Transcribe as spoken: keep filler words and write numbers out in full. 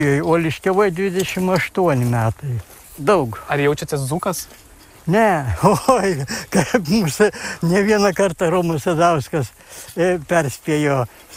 O Liškiavoj dvidešimt aštuoni metai. Daug. Ar jaučiatės dzūkas? Ne, oi, kaip mūsų ne vieną kartą Romas Sadauskas perspėjo.